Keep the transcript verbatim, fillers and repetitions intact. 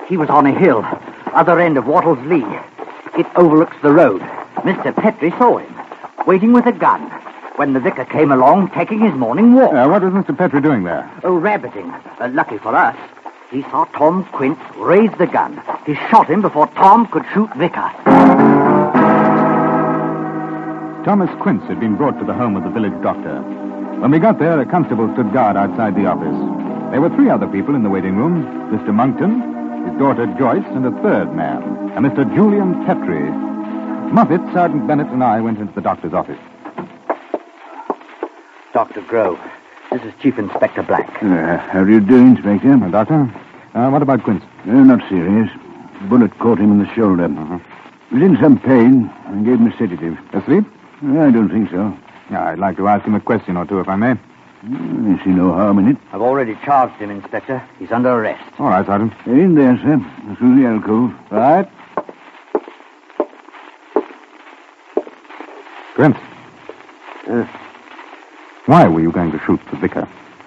He was on a hill, other end of Wattles Lee. It overlooks the road. Mister Petrie saw him, waiting with a gun, when the vicar came along taking his morning walk. Uh, what was Mister Petrie doing there? Oh, rabbiting. Uh, lucky for us. He saw Tom Quince raise the gun. He shot him before Tom could shoot Vicar. Thomas Quince had been brought to the home of the village doctor. When we got there, a constable stood guard outside the office. There were three other people in the waiting room. Mister Monkton, his daughter Joyce, and a third man, a Mister Julian Petrie. Muffet, Sergeant Bennett, and I went into the doctor's office. Doctor Grove, this is Chief Inspector Black. Uh, how do you do, Inspector? Uh, doctor, uh, what about Quince? Uh, not serious. Bullet caught him in the shoulder. Uh-huh. He was in some pain. I gave him a sedative. Asleep? Uh, I don't think so. Yeah, I'd like to ask him a question or two, if I may. Uh, I see no harm in it. I've already charged him, Inspector. He's under arrest. All right, Sergeant. In there, sir. Through the alcove. Right. Quince. Uh, Why were you going to shoot the vicar?